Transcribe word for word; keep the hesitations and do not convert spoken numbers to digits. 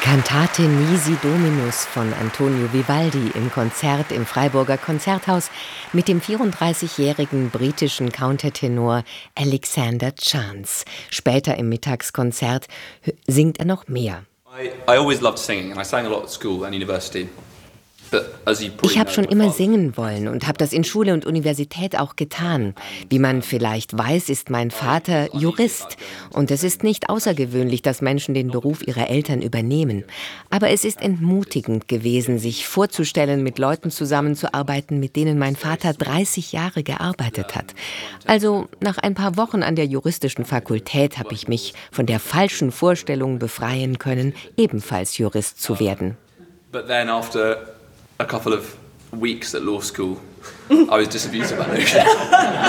Cantate Nisi Dominus von Antonio Vivaldi im Konzert im Freiburger Konzerthaus mit dem vierunddreißigjährigen britischen Countertenor Alexander Chance. Später im Mittagskonzert singt er noch mehr. I, I always loved singing and I sang a lot at school and university. Ich habe schon immer singen wollen und habe das in Schule und Universität auch getan. Wie man vielleicht weiß, ist mein Vater Jurist. Und es ist nicht außergewöhnlich, dass Menschen den Beruf ihrer Eltern übernehmen. Aber es ist entmutigend gewesen, sich vorzustellen, mit Leuten zusammenzuarbeiten, mit denen mein Vater dreißig Jahre gearbeitet hat. Also nach ein paar Wochen an der juristischen Fakultät habe ich mich von der falschen Vorstellung befreien können, ebenfalls Jurist zu werden. But then after a couple of weeks at law school, I was disabused of that notion.